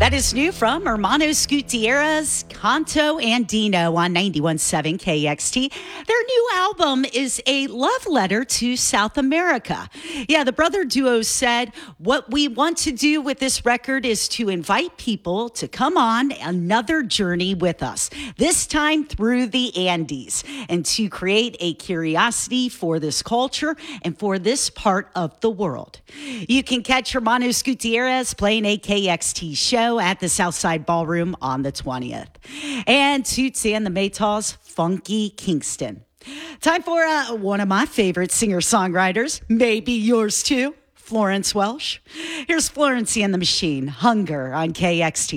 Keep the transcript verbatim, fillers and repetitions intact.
That is new from Hermanos Gutierrez, Canto Andino on ninety-one point seven K X T. Their new album is a love letter to South America. Yeah, the brother duo said, what we want to do with this record is to invite people to come on another journey with us, this time through the Andes, and to create a curiosity for this culture and for this part of the world. You can catch Hermanos Gutierrez playing a K X T show at the Southside Ballroom on the twentieth. And Toots and the Maytals, Funky Kingston. Time for uh, one of my favorite singer-songwriters, maybe yours too, Florence Welch. Here's Florence and the Machine, Hunger on K X T.